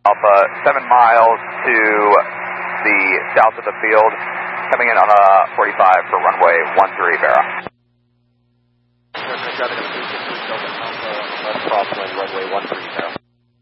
Alpha, 7 miles to the south of the field, coming in on a 45 for runway 13, Vera. Alpha, left crosswind, runway 13, Vera.